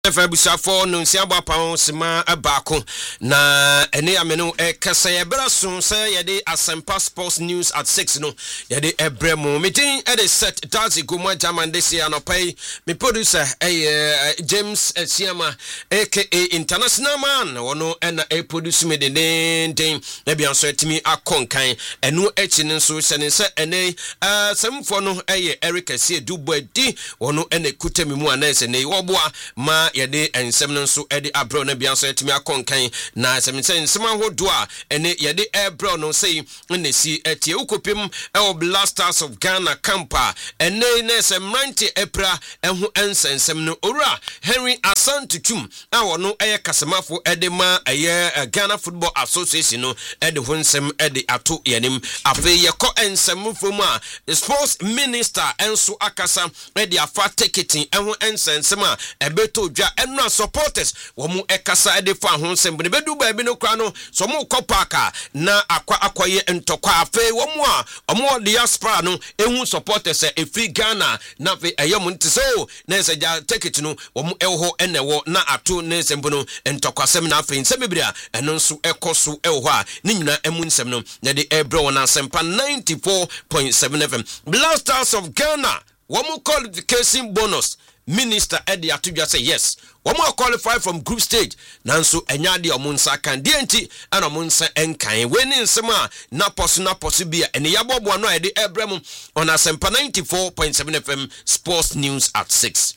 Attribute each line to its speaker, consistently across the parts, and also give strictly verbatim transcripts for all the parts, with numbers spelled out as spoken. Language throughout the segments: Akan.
Speaker 1: F M busafo no nsiaba pa sema abako na ene ameno e kasa ye braso say ye de Asempa Sports News at six no ye de ebremo meeting e de set Dazi Goma German this year no pay me producer eh James Siama aka International Man wono na e produce me de den na bia so etimi akonkan enu echi nso sene se ene asemfo no eh Eric Asie Dubadi wono ene kutemi mu anese ne woboa ma ye de ensem nso e de abro na bia so etimi akonkan na semse nsema hodo a ene ye de ebro no sei ne si etie ukopim e o Blasters of Ghana campa ene ne se mranti epra ehu ensensem no ora Henry Asantutum a wono eye kasemafo e de ma eye Ghana Football Association no e de honsem e de ato yanim afi ye ko ensem fomu a sports minister enso akasa e de afa ticketing ehu ensensem a ebeto dwa eno supporters wo mu ekasa e de fa honsem be bedu ba bi no kwa no so mu kopaka na akwa akwaye ntokwa afi wo mu a omo diaspora no ehu supporters e free Ghana na fe eyam ntiso na se ja ticket no wo mu eho enewo na ato ne sembo no ntokwasem na afi nsem bibria eno nso ekoso eho a ni nyina emu nsem no na de ebro wona Asempa ninety-four point seven F M. Blasters of Ghana wo mu qualification bonus Minister Eddie Atudwa say yes. One more qualify from group stage. Nanso enyade omunsa kan D N T and omunsa enkan. Winning sema na posu na posu bia. Eni yabobo ano ede ebremu on Asempa ninety-four point seven F M Sports News at six.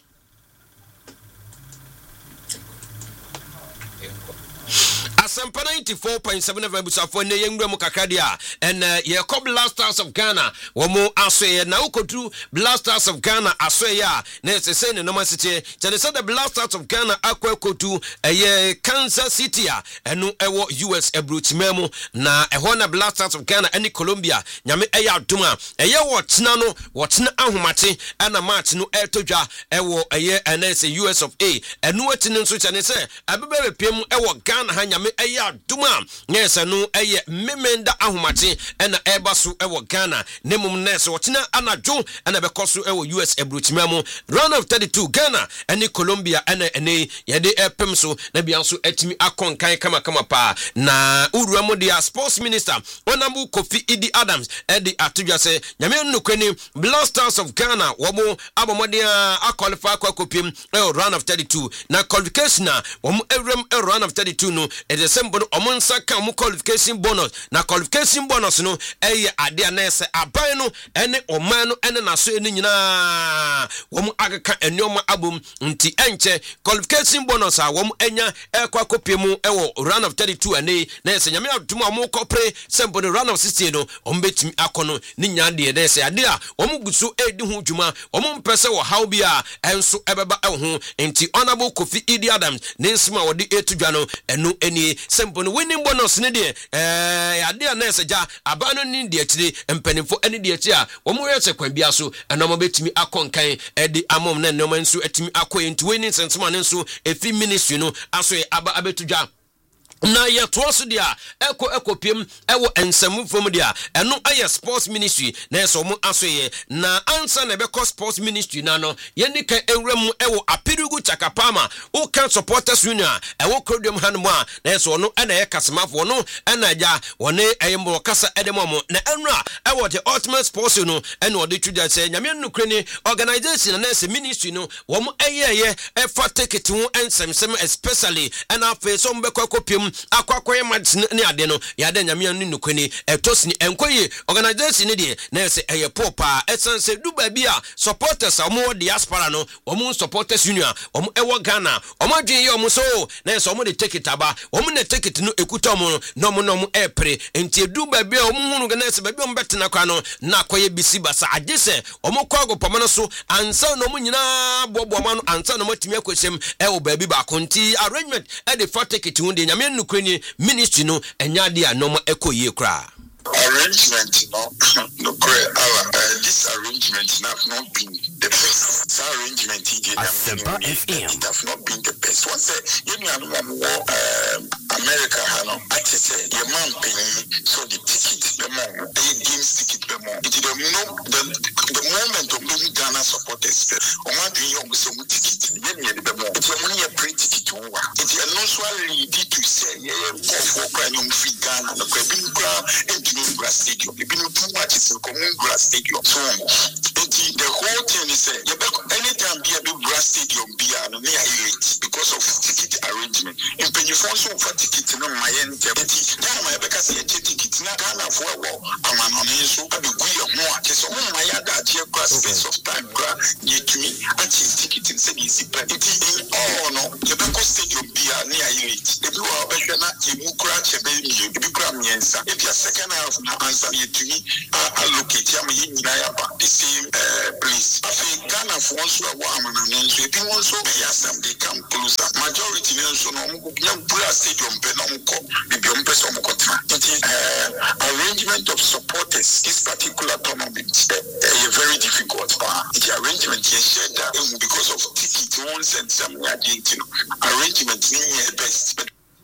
Speaker 1: Asempa ninety-four point seven F M busafo ne yengremu kakadia and uh, ye ko Blasters of Ghana womo asoye na ukodu Blasters of Ghana asoye ya na sese ne no masite tell say the Blasters of Ghana akwa kotu eye Kansas City a eno ewo U S ebruchimemu na eho na Blasters of Ghana eni Colombia nyame eya aduma eye wo tena no wo tena ahomate ana match no etodwa ewo eye N S U S of A eno etine nso tell say abebe piem ewo Ghana ha nyame eya duma nyesa no eye memenda ahomate ena eba so ewo Ghana nemum nese wotina anajo ena bekoso ewo U S ebruchimemu round of thirty-two Ghana eni Colombia ena ene yede epem so na bianso etimi akonkan kama kama pa na uruamu dia sports minister onamu Kofi Idi Adams edi atudwa se nyame nnukweni Blasters of Ghana womo abomodia aqualify kwa kopim e round of thirty-two na qualification na womo ewrem e round of thirty-two no e the same bono omonsa kan mu qualification bonus na qualification bonus no eye ade na ese aban no ene oman no ene na so eni nyina womo agaka enioma abom nti enche qualification bonus a womo enya e kwa kopim e wo round of thirty-two ane na ese nyame aduma mo kopre same bono round of sixty no ombetimi akono ni nyade na ese ade a womo gusu edi ho dwuma womo mpese wo how bia enso ebeba eho nti honorable Kofi Idi Adams nensima wodi etudwa no enu eni simple winning bonus ne de eh ade na ese ja abano ni de akire mpanimfo eni de akire a womo yese kwan bia so enomo betimi akonkan edi amom na enomo nso etimi akoye nti winning sensima nso efi ministry no aso aba abetudwa na ye toso dia eko ekopiem ewo ensemu fom dia eno aye sports ministry na eso mu asoye na ansa na beko sports ministry na no ye nika ewremu ewo apirugu chakapama o kan supporters union ewo krodom hanmu a na eso no na ye kasemafo no na ja woni eyembo kasa edemo na enra ewo the ultimate sports no eno ode twuja se nyame nukreni organization na ese ministry no wo mu eyeye efa ticket ho ensemsem especially and afa so mbeko ekopiem akwakoye match ni ade no ya de nyame anu nukweni etosni enkoye organization ni de na se eye popa esanse duba bia supporters omo diaspora no omo supporters union omo ewo Ghana omo adwen ye omo so na se omo de ticket aba omo na ticket no ekuta omo no omo no omo epre enti duba bia omo hunu na se ba bia omo betena kwa no na akoye bisi basa agese omo kwago pama no so ansa no omo nyina bobo ma no ansa no matimi akwesem ewo ba bi ba konti arrangement e de for ticket hu de nyame nukweni ministry no enyade a no ma ekoye kra
Speaker 2: arrangement no no clear our uh, this arrangement have not been the best. This arrangement he
Speaker 1: Asempa F M
Speaker 2: it have not been the best. One say you know um America hano I say your man pay so the ticket the more the games ticket the more it the no the the moment of Ghana supporters, on what do you some ticket, yen the more. It's only a pretty ticket. It's a no swallow to say, yeah, go for Cranium Free Ghana, the Quebin Gra, and Grass Stadium. You've been too much in common Grass Stadium. So, the whole thing is a anytime be a big Grass Stadium be a near elite because of ticket arrangement. In Pennyfonso for tickets, no, my end, now my because a ticket, not Ghana for a war. I'm an so I will go more. So, my other geographic space of time, near to me, and she's ticket in City. Oh, no, the Beko Stadium be a near elite. If you are better, you move crash a baby, you become answer. If your second half now answer you to me, I locate him in the same place. I think Ghana for once a woman and so if you also be some they come closer. Majority also no Brass Stadium Benonco, the Biompes of Mokotra. Arrangement of supporters this particular tournament a very difficult part. The arrangement is shared because of ticket ones and some arrangement in best.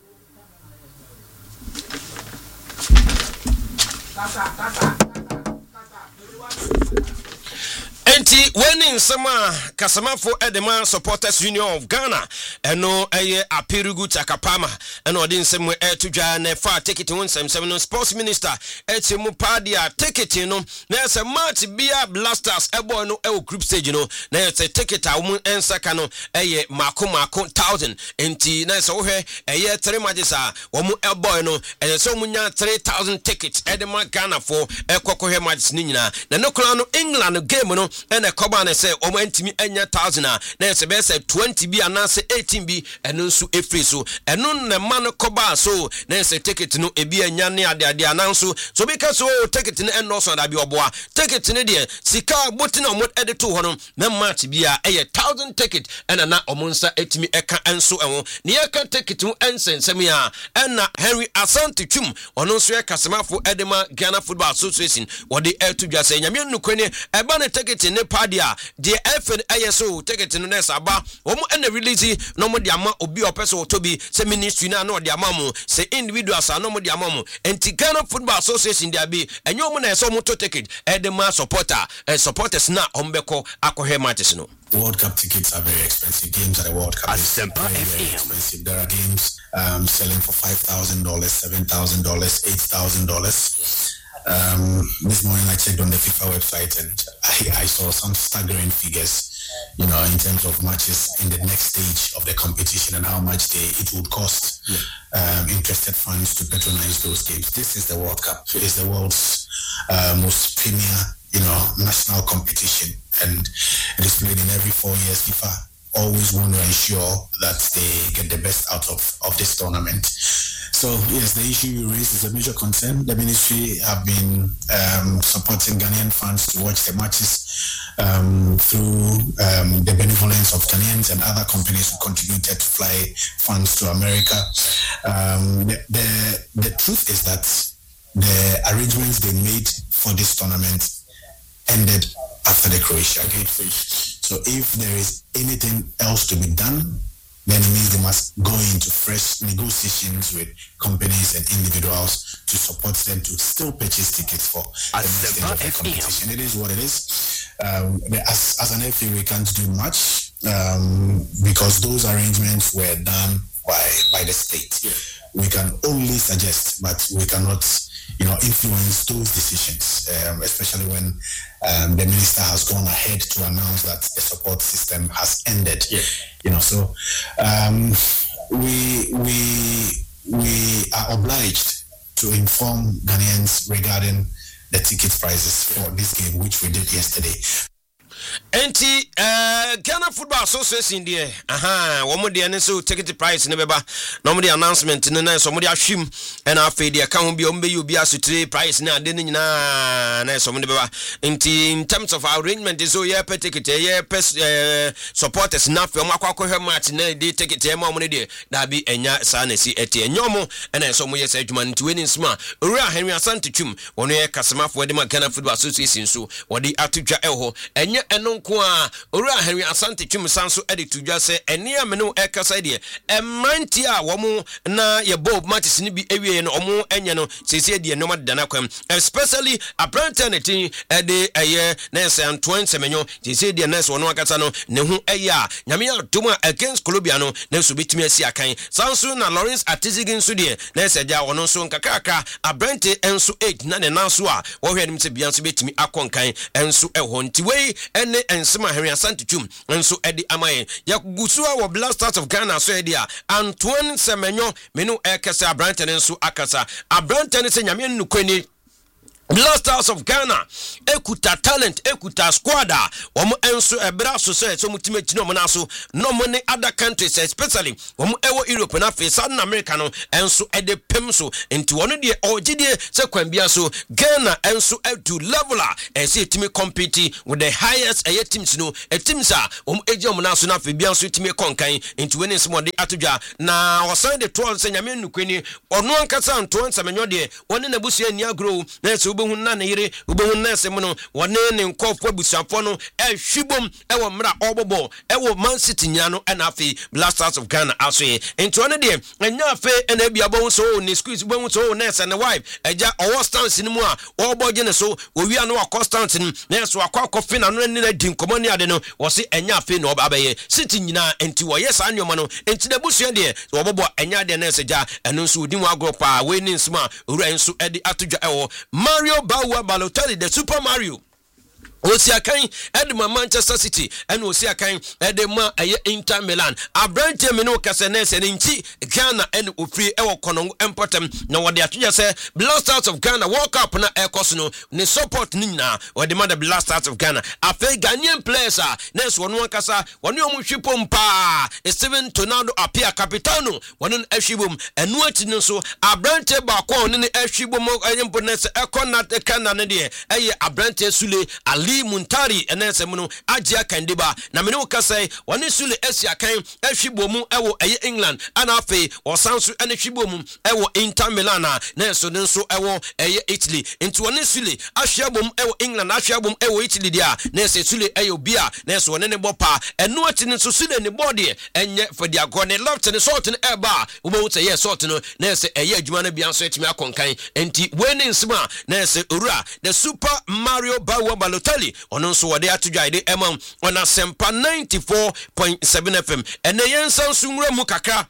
Speaker 1: Enti winning sama kasamafo Edema Supporters Union of Ghana eno eye Aperugu Takapama eno odi nsem e tudwa na fa ticket one seven seven sports minister eti mu padia ticket no na se match bia Blasters ebo no e group stage no na se ticket a mu ensaka no eye mako mako one thousand enti na se wo hwe eye three matches a wo mu ebo no e se mu nya three thousand tickets Edema Ghana for ekoko hwe matches ni nyina na no kula no England game no and a coban say o antimi anya one thousand na se be say twenty bi anase eighteen bi eno nso efri so eno ne man coba so na se ticket no ebi anya ne ade ade ananso so because so ticket ne eno so da bi oboa ticket ne de sika boti na omot edit to ho no na match bi a eye one thousand ticket ena na omonsa etimi eka enso enwo ne eka ticket mu ensensem ya ena Henry Asante Twum ono so yakasemafo Edema Ghana Football Association wode etudwa say nyame nukwane eba ne ticket ne padia de F N I S O ticket no nesa aba omo ena release no mo de ama obi opeso otobi se ministry na no de ama mo se individuals no mo de ama mo enti Ghana Football Association de abi enyo mo na eso mo to ticket Edema supporter eh, supporters na ombeko akohe matches no.
Speaker 3: World Cup tickets are very expensive. Games at the World Cup is very, very expensive. There are games um, selling for five thousand dollars, seven thousand dollars, eight thousand dollars. Um, this morning I checked on the FIFA website and I, I saw some staggering figures, you know, in terms of matches in the next stage of the competition and how much they, it would cost yeah. um, interested fans to patronize those games. This is the World Cup. It's the world's uh, most premier, you know, national competition, and it is played in every four years. FIFA always want to ensure that they get the best out of, of this tournament. So yes, the issue you raised is a major concern. The ministry have been um, supporting Ghanaian fans to watch the matches um, through um, the benevolence of Ghanaians and other companies who contributed to fly fans to America. Um, the, the the truth is that the arrangements they made for this tournament ended after the Croatia game. So if there is anything else to be done, then it means they must go into fresh negotiations with companies and individuals to support them to still purchase tickets for the next stage of the competition. It is what it is. Um, as, as an F A, we can't do much um, because those arrangements were done by by the state. Yeah. We can only suggest, but we cannot, you know, influence those decisions, um, especially when um, the minister has gone ahead to announce that the support system has ended. Yeah. You know, so um, we we we are obliged to inform Ghanaians regarding the ticket prices for this game, which we did yesterday.
Speaker 1: Enti uh, Ghana Football Association there aha womo de ne so ticket price ne beba no mo de announcement ne na so mo de ahwim na afa de ka ho bi o mbe yi obi asutire price ne ade ne nyina na so mo de beba enti in terms of arrangement so ye per ticket ye per uh, supporters na fa mo akwa hwe match na de ticket e ma mo de da bi enya sa na si eti enyomo na so mo ye sa adwuma nti weni nsma owura Henry Asante Twum wono ye kasemafo de ma Ghana Football Association so wodi atudwa e ho enye eno nko a owura Henry Asante Twum Sanso edit to just say eni ameno ekasa de emranti a womo na ye bob matches ni bi ewie no omo enye no sese de no madana kwam especially apprentice ede eye na se Antoine Semenyo sese de na se wono akasa no ne hu eye a nyame adom against Colombia no na so betimi asi akan Sanso na Lawrence Atizigin so de na se ja wono so nkakaka abrante enso eight na ne nanso a wo hwe nim se bia so betimi akonkan enso eho nti wei ene ensema Henry Asante Twum enso edi amaye yakugusua wo Black Stars of Ghana so edi a Antoine Semenyo menu ekesa abrante enso akasa abrante ne se nyame nnukwani Black Stars of Ghana ekuta talent ekuta squad a omo enso ebra so so so mutime tino mo naso no mo ne other countries especially omo ewo Europe na fe South America no enso ede pem so enti wono de ogidie se kwambia so Ghana enso to level a ese timi compete with the highest aye teams no e teams a omo eje omo naso na fe bia so timi konkan enti woni nsemo de atodwa na wasan de twelve se nyame nnukwani ono ankasa Antoine Semenyo de woni na busu ani agro na se ubehun na ne yire ubehun na se no wone ne nkofo busuafo no ehwibom ewo mra obobo ewo Man City nya no na afi Black Stars of Ghana asoe enti one de enya afi na bia bo so ne squeeze bo so na se ne wife eja owo stance ni mu a oboje ne so owia no akostance ni na so akwa kofi na no ni na di nkomo ni ade no wo se enya afi na obabaye City nyina enti wo yes anyoma no enti na busu de obobo enya de na se ja eno so odi mu agropa we ni nsma owura enso edi atodwa ewo Mario Bawa Balotelli the Super Mario Osiakan edma Manchester City and Osiakan edema aye Inter Milan abrante me no kasenese nchi Ghana and ofri ewo kono empotem na wode atoja se Black Stars of Ghana World Cup na ekos no ne support ni na wode ma the Black Stars of Ghana afi Ghanaian players a na so no akasa wone omhwipom pa Steven Tonado apia capitano wone ahwibom enu ati no so abrante ba kwa ne ahwibom ayempo na se ekona Ghana ne de eye abrante Sule Ali Muntari enese muno agia kandeba na mene ukasai woni Sule Asia kan ahwibomu ewo eye England ana afi osanso ene hwibomu ewo Inter Milan na so nso ewo eye Italy enti woni Sule ahwiabom ewo England ahwiabom ewo Italy dia na se Sule eyo bia na so woni ne bopa enu ati nso Sule ne body enye fodi agone left ne sort ne eba ubo utse ye sort no na se eye adwuma na bia so etimi akonkan enti weni nsima na se owura the Super Mario Bawa Balotelli ono so wode atudwaide emam ona Sempa ninety-four point seven F M ene yensan sunwura mu kakra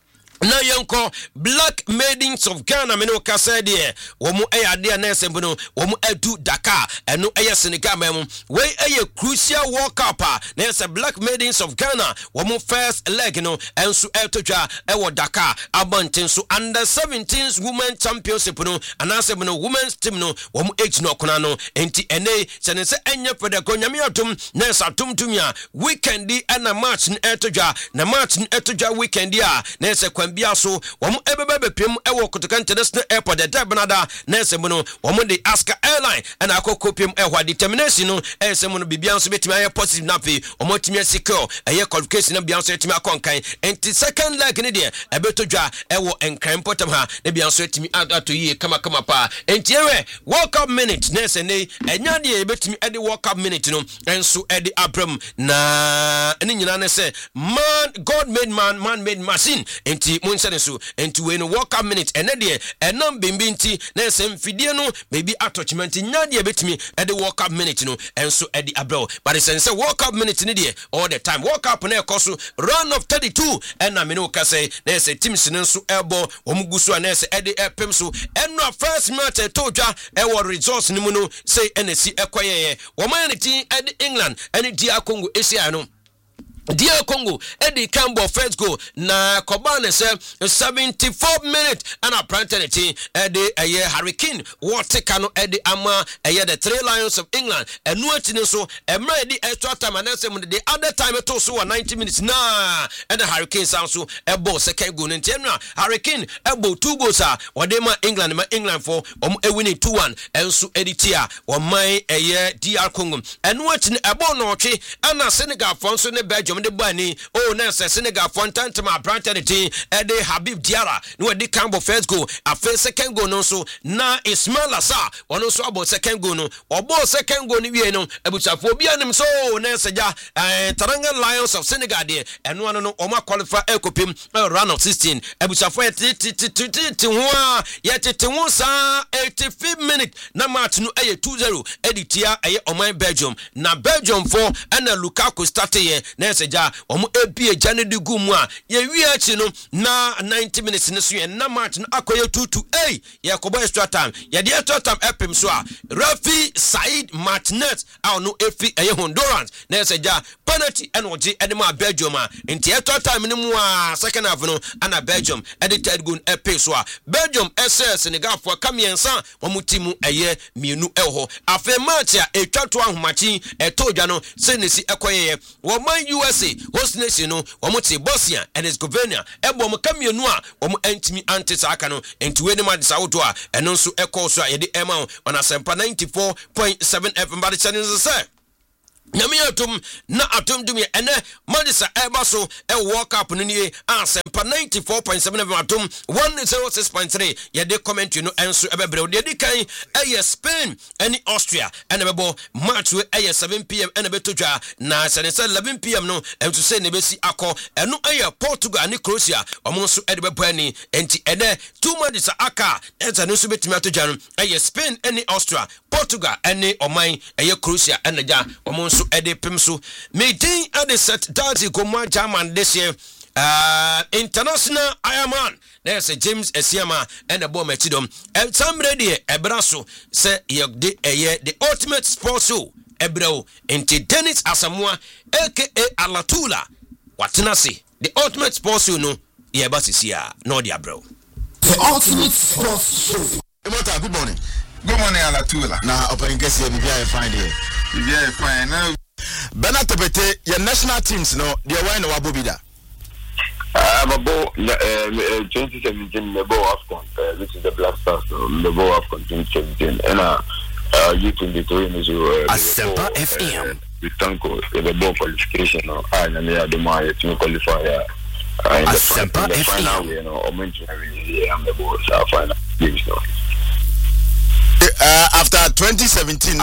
Speaker 1: na yenko Black Maidens of Ghana me no kasa de wo mu ayade na esembu no wo mu adu Dakar eno eye Senegal mem we eye crucial World Cup na ese Black Maidens of Ghana wo mu first leg no enso etodwa e wo Dakar abanten so under seventeen women championship no anase no women's team no wo mu eight no kona no enti ene sene se enye pede konyame atum na esa tumtumia weekend di na match etodwa na match etodwa weekend dia na ese bia so wom ebebe pem ewo Kotoka International Airport de Benada na esemu wom de Aska Airline na akoko pem ehwa determination no esemu no bibia so betimi aye positive na fe wom timi secure aye qualification na bia so etimi akonkan enti second leg ne de ebetodwa ewo enkran potem ha na bia so etimi atoyi kama kama pa enti ewe World Cup minute na esene enya de ebetimi ede World Cup minute no enso ede abram na eni nyina ne se man God made man man made machine enti munsane so enti we no World Cup minute ene de enam bimbi nti na sem fidie no maybe attachment nya de betimi e de World Cup minute no enso e di abro but the sense World Cup minute ne de all the time World Cup na ekoso round of thirty-two ena me no kase na se teams ne nso ebo omugusu na se e de epem so eno first match e todwa e wo results ni mu no say N S C ekoyeye wo man ti e de England ene dia Congo Asia no Dear Congo, Eddie Campbell first goal na Kobane say seventy-four minutes and a prantanity Eddie a year Hurricane water cano Eddie Ama a year the three Lions of England and no so and ready extra time and the other time it also ninety minutes na and the Hurricane sounds so a ball second goal in general Hurricane elbow two goals are what they ma England ma England for um a winning two one and so Eddie Tia or my a year D R Congo and watching a ball no and a Senegal for so ne Belgium Belgium de bani oh na se Senegal fontant ma branta de tin e de Habib Diarra no de Cambo first goal afa second goal no so na Ismail Assar ono so abo second goal no obo second goal ni wie no abusafo bia nim so na se ja Teranga Lions of Senegal de eno ano no o ma qualify ekopim round of sixteen abusafo ti ho a ye tete ho sa eighty-fifth minute na match no eye two zero editia eye oman Belgium na Belgium for and Lukaku started ye na se ja omo ebie jane de gumu a ye wi achi no na ninety minutes ne so ye na match no akoye two to eight ye kobo extra time ye de extra time epim so a Rafi Said Martinez a no efi eye Honduras na se ja penalty and oje edema Belgium a enti extra time ne mu a second half no ana Belgium edit third goal epi so a Belgium S S Senegal for kamiensa omo timu eye mienu eho afa match a etwa to ahomachi etodwa no senesi ekoye wo man U S A host nation no omo te Bosnia and Herzegovina ebo mo kamienu a omo antimi antisa aka no enti we ne ma disa woto a eno nso ekọ so a ye de ema on asempa ninety-four point seven F M body channel say Nyame atum na atum dum ye ene Madisa eba so e World Cup no nie asempa ninety-four point seven F M atum one oh six point three ye de commentary no enso ebebre de di kan e Spain any Austria ene bebo match we e seven p m ene betodwa na senese eleven p m no enso se ne besi akọ eno e Portugal ani Croatia omo so e de bebo ani enti ene two Madisa aka enso no so betimi atodwa no e Spain any Austria Portugal any oman e Croatia ene ja omo so ede pim so meeting at the set Dazi Goma German this year uh international Ironman there's a James Esiama and a bomb etidom and some ready ebraso say ye de eye the ultimate sports show ebro into Dennis Asamoah aka Alatula watena say the ultimate sports show no ye basisia no dia bro
Speaker 4: the ultimate sports show.
Speaker 5: Emota, good morning.
Speaker 4: Good morning, Alatula.
Speaker 5: Now, opening guess here, Bibia, fine here.
Speaker 4: Bibia, fine. Now,
Speaker 5: Bernard Tepete, your national teams, no, they're wearing a wabobida.
Speaker 6: I'm a bow, twenty seventeen, the bow Afcon, which is the Black Stars, the bow Afcon twenty seventeen, and uh, you twenty-three,
Speaker 5: Asempa F M.
Speaker 6: We thank you, the bow qualification, and then the Maya to qualify.
Speaker 5: Asempa F M.
Speaker 6: Final, you know, I'm the bow, so final games now.
Speaker 5: Uh, after twenty seventeen, no,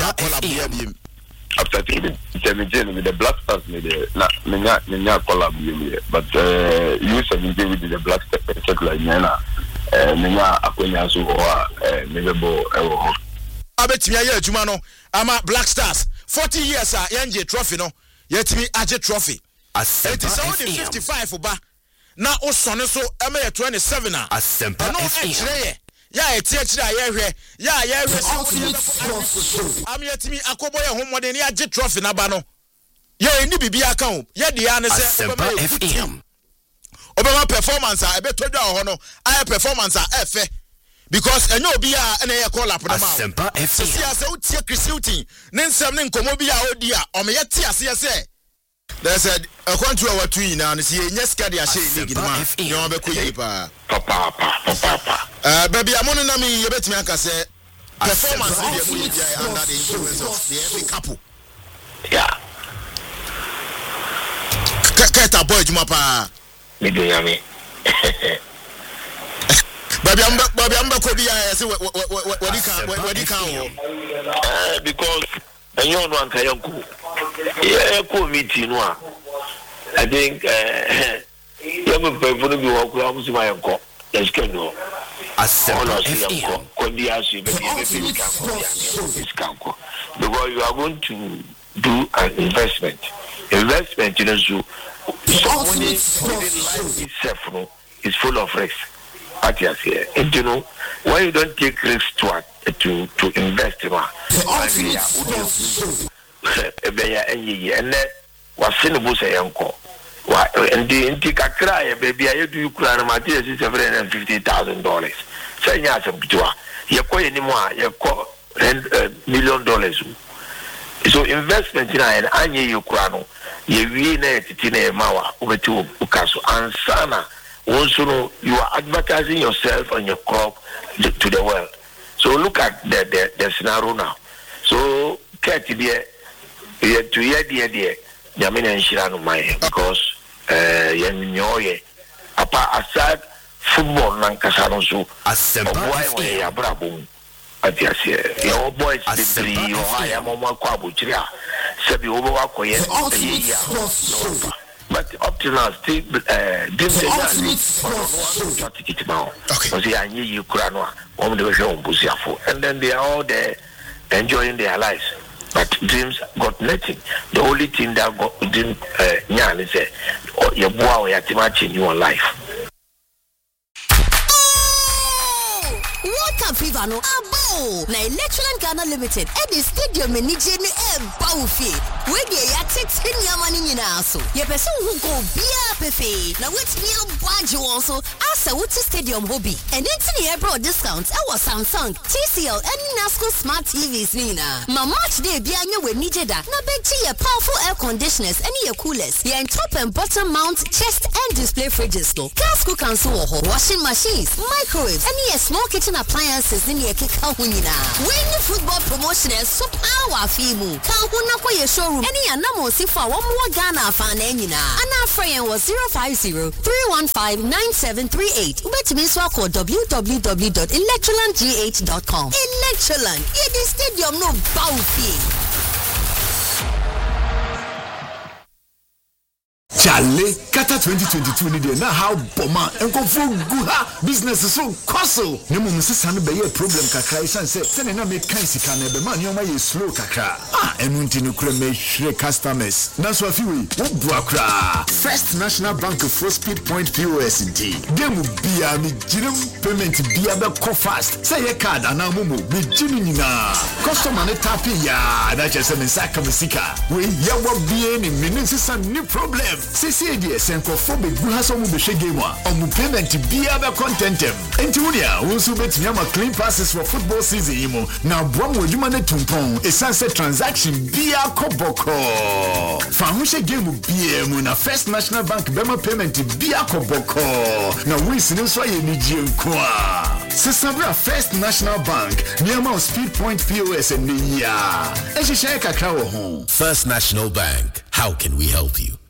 Speaker 6: after twenty seventeen with the Black Stars, made the na na na collab with but uh, you seventeen with the Black Stars, check like Nana, uh, Nana Akwenya so or maybe bo ewo.
Speaker 5: Abetimi aye adwuma no ama Black Stars forty years a yenje trophy no yetimi age trophy. It is only fifty-five oba na osone so ema ye twenty-seven a Asempa F M. Ya eti ekira ayehwe ya ayehwe am yetimi akoboye homode ne age trophy na ba no ye eni bibia aka ho ye de ya ne se F M obema performance a ebe todwa ho no aye performance a efe because enyo obi a na ye call up na ma Asempa F M si ase utie Christian ne nsem ne nkomo bi a odi a o me ye tie ase se they said a country our twin now and see nyeska de ahye league ma you be ko yi pa
Speaker 6: papa papa
Speaker 5: uh baby amono na me ye betimi aka say performance dey go dey under the influence of the every couple
Speaker 6: yeah
Speaker 5: keta boy juma pa
Speaker 6: me do yami
Speaker 5: baby am baby am ko bi ya say what you can what you can
Speaker 6: because and you want to yanku yeah committee no I think eh you go pay for the work we am see my yanko let's go no Asempa F M kondiasu be be kanko because you are going to do an investment investment you know so someone itself no is full of risk at your here and you know when you don't take risks to to to invest in one ebeya enyi ene wase ne bo se yanko wa ndi ndi kakra ya baby ya du kura na mate seven hundred fifty thousand dollars senya asem bitwa ye koye ni mo a ye ko million dollars so investment na en anye ye kura no ye wi na titi na ma wa obeti ukaso ansana also no you are advertising yourself and your crop to the world. So look at the the, the scenario now. So Kati there, to hear the idea, nyame na nhyira no mai because eh yen nyoye apa aside football nan kasa no so oboy we abrabom atiasie your boys the three o aya mo mo kwa buchiri a sebi obo akoye ya but up to now still uh this is not ticket now because you anyi you kura no a the show busiafo and then they are all there enjoying their lives but dreams got nothing. The only thing that got dream uh nyan is uh your boy or your team change your life.
Speaker 7: Water fever no abo na Electroland Ghana Limited at the stadium ni je ni e bawfi we dey ya tete nyama ni nyina so ye person who go bia pefe na wetimi abwaje won so asa wuti stadium hobby and enti ni ebro discount e was Samsung, T C L and Nasco smart T Vs ni na ma match day bia nya we nije da na beji ye powerful air conditioners and ye coolers ye top and bottom mount chest and display fridges no gas cooker so washing machines microwaves and ye small kitchen appliances in your kick out when the football promotion is so power fimu can who not your showroom any anamo si for one more Ghana fan enina and our friend was zero five zero three one five nine seven three eight bet me swap code w w w dot electroland g h dot com. Electroland it is stadium no bounty.
Speaker 8: Chale, Kata twenty twenty-two ni de na how boma enko fo gu ha business so kwaso ne mo msesa no be ye problem kakra isan se se ne na me kan sika na be ma ne o ma ye slow kakra ah enu nti no kure me hre customers na so afi we wo bua kra First National Bank for Speed Point P O S nti dem bia mi girim payment bia be ko fast say ye card ana mo mo me gimi nyina customer ne tap ya na che se me saka me sika we ye wo bia ni me nsesa ni problem C C D S enko be gu ha so mu be hwe game a omu payment bia be contentem enti wunia wo so betimi ama clean passes for football season imo na boam wadwuma ne tumpon e sanse transaction bia koboko fa ho hwe game bia mu na First National Bank bema payment bia koboko na wins ne so ye ni gie nko a Sisabra First National Bank near Speed Point P O S and ya e hye kakra wo ho.
Speaker 9: First National Bank, how can we help you?